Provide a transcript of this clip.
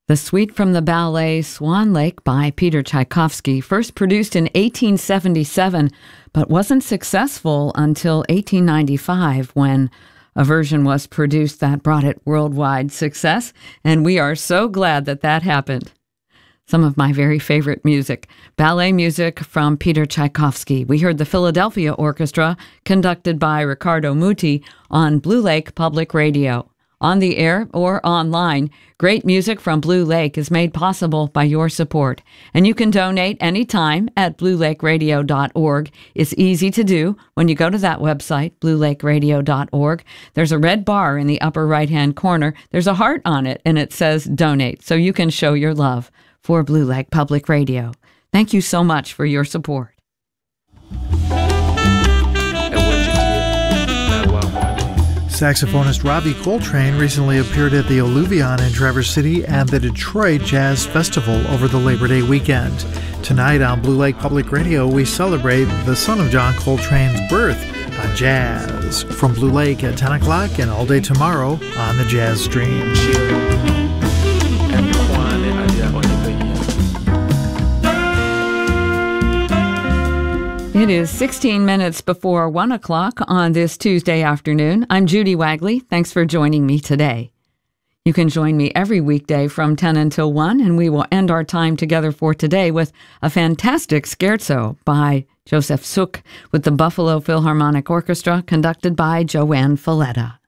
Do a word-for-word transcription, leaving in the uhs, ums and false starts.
The suite from the ballet Swan Lake by Peter Tchaikovsky, first produced in eighteen seventy-seven, but wasn't successful until eighteen ninety-five when a version was produced that brought it worldwide success, and we are so glad that that happened. Some of my very favorite music, ballet music from Peter Tchaikovsky. We heard the Philadelphia Orchestra, conducted by Riccardo Muti, on Blue Lake Public Radio. On the air or online, great music from Blue Lake is made possible by your support. And you can donate anytime at blue lake radio dot org. It's easy to do when you go to that website, blue lake radio dot org. There's a red bar in the upper right-hand corner. There's a heart on it, and it says donate, so you can show your love for Blue Lake Public Radio. Thank you so much for your support. Saxophonist Robbie Coltrane recently appeared at the Alluvion in Traverse City and the Detroit Jazz Festival over the Labor Day weekend. Tonight on Blue Lake Public Radio, we celebrate the son of John Coltrane's birth on jazz. From Blue Lake at ten o'clock and all day tomorrow on the Jazz Stream. It is sixteen minutes before one o'clock on this Tuesday afternoon. I'm Judy Wagley. Thanks for joining me today. You can join me every weekday from ten until one, and we will end our time together for today with a fantastic scherzo by Joseph Suk with the Buffalo Philharmonic Orchestra, conducted by Joanne Falletta.